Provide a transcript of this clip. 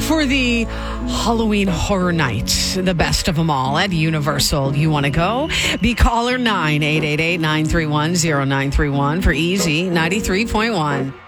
for the Halloween Horror Night, the best of them all at Universal. You want to go? Be caller 988-931-0931 for Easy 93.1.